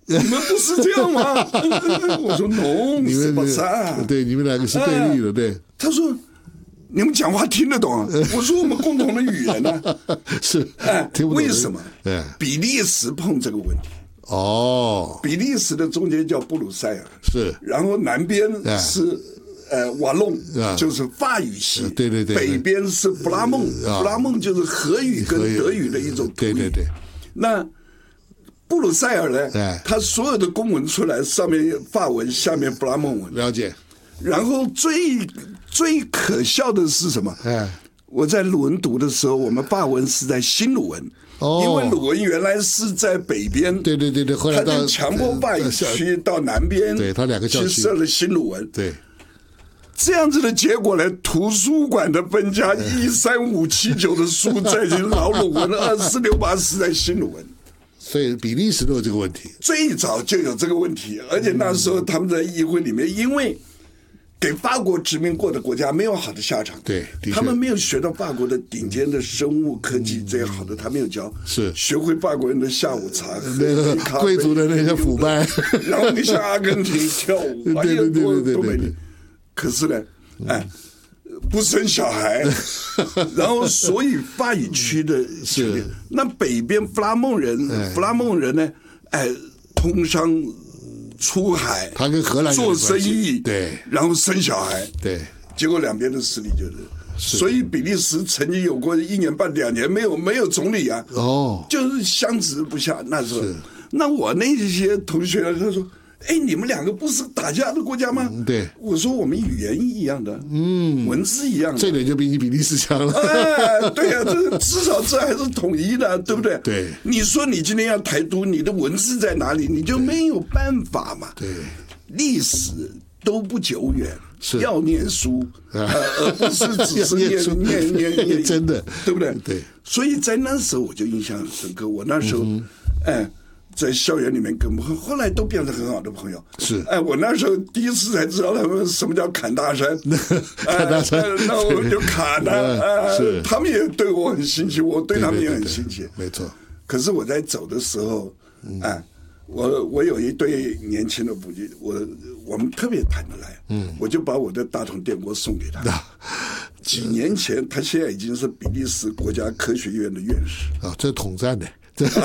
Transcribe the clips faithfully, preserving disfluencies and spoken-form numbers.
你们不是这样吗？我说 no， 是不是啊？ 对，你们两个是对立的，对。 他说你们讲话听得懂啊？我说我们共同的语言呢、啊？ 是， 哎， 听不懂。 为什么？比利时碰这个问题。 哦， 比利时的中间叫布鲁塞尔， 是， 然后南边是、哎、呃瓦隆、啊，就是法语系， 对对对， 北边是弗拉孟，啊、弗拉孟就是荷语跟德语的一种土语， 对对对。 那布鲁塞尔呢？哎，他所有的公文出来，上面法文，下面弗拉孟文， 了解。 然后最最可笑的是什么？哎，我在鲁文读的时候，我们法文是在新鲁文。哦、因为鲁文原来是在北边， 对对对对，后来他就强迫法语区到南边， 对他两个去设了新鲁文， 对， 这样子的结果呢，图书馆的分家一三五七九的书在老鲁文，二四六八是在新鲁文， 所以比利时都有这个问题， 最早就有这个问题，而且那时候他们在议会里面，因为给法国殖民过的国家没有好的下场， 对， 他们没有学到法国的顶尖的生物科技，最好的他没有教， 是学会法国人的下午茶， 那个贵族的那些腐败， 然后你像阿根廷跳舞， 对对对对对对， 可是呢，哎，不生小孩，然后所以法语区的是那北边弗拉孟人，弗拉孟人呢，哎，通商。出海， 他跟荷兰做生意， 对， 然后生小孩， 对， 结果两边的势力就是，是所以比利时曾经有过一年半两年没有没有总理啊， 哦， 就是相持不下。那时候，那我那些同学他说，哎，你们两个不是打架的国家吗？ 嗯、对， 我说我们语言一样的，嗯，文字一样的， 这点就比你比利时强了。 哎，对呀、啊，这至少这还是统一的，对不对？ 对， 你说你今天要台独，你的文字在哪里？你就没有办法嘛。 对， 历史都不久远， 是要念书，呃、而不是只是念念念念， 真的， 对不对？ 对， 所以在那时候我就印象很深刻。我那时候，嗯、哎。在校园里面跟后来都变成很好的朋友。 是， 哎，我那时候第一次才知道他们什么叫砍大山， 砍大山， 哎、那我就砍了、哎。 是， 他们也对我很新奇，我对他们也很新奇。 对对对对没错。 可是我在走的时候，哎，我我有一对年轻的夫妻，我我们特别谈得来，嗯，我就把我的大同电锅送给他。几年前，他现在已经是比利时国家科学院的院士啊，这是统战的。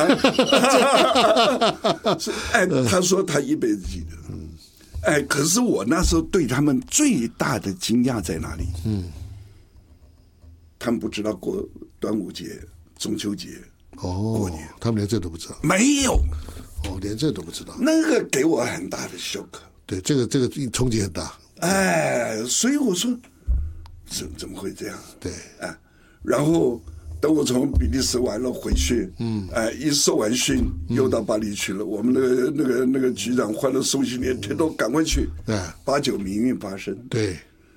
哎，他说他一辈子记得。哎，可是我那时候对他们最大的惊讶在哪里？嗯，他们不知道过端午节、中秋节哦， 过年， 他们连这都不知道。 没有， 哦，连这都不知道。 那个给我很大的 shock。 对，这个这个冲击很大。 哎，所以我说，怎怎么会这样？ 对， 哎，然后。等我从比利时完了回去，嗯，哎，一受完训又到巴黎去了。嗯、我们那个那个那个局长换了送行连天都赶快去。对，八九民运发生。 对，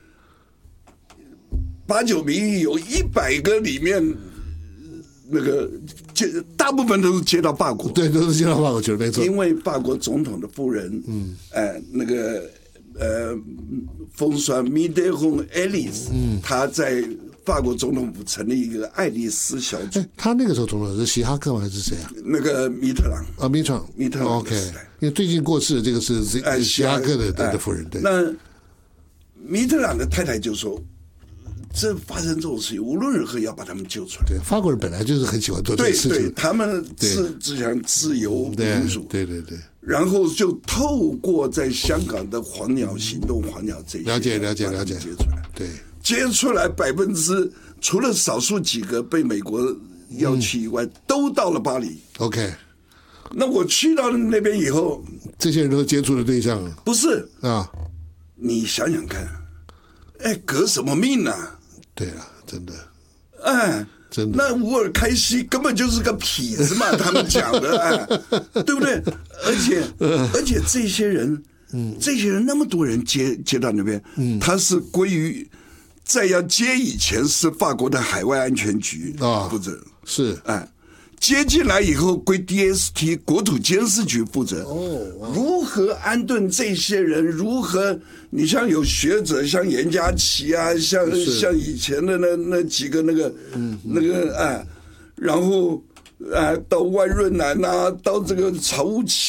八九民运有一百个里面，那个接大部分都是接到法国， 对，都是接到法国去了，没错。 因为法国总统的夫人，嗯，哎，那个呃，风霜米德洪爱丽丝，嗯，她在。法国总统府成立一个爱丽丝小组。 他那个时候总统是希哈克吗？还是谁啊？ 那个密特朗啊，密特朗， 密特朗。 OK， 因为最近过世的这个是是希哈克的的夫人。对。 那密特朗的太太就说：“这发生这种事情，无论如何要把他们救出来。” 对，法国人本来就是很喜欢做这个事情。 对对，他们是只想自由民主。 对对对。 然后就透过在香港的黄鸟行动、黄鸟这些了解了解了解接出来。 对。 接出来百分之除了少数几个被美国要去以外，嗯、都到了巴黎。 OK， 那我去到那边以后， 这些人都是接触的对象。 不是啊， 你想想看，哎，革什么命啊？ 对啊，真的， 哎， 真的， 那乌尔开西根本就是个痞子嘛，他们讲的，哎，对不对？而且而且这些人，嗯，这些人那么多人接接到那边，嗯，他是归于。在要接以前是法国的海外安全局啊负责， 是哎，接进来以后归 D S T 国土监视局负责。哦，如何安顿这些人？如何？你像有学者，像严家琪啊，像像以前的那那几个那个，嗯，那个哎，然后哎到万润南啊，到这个曹务齐。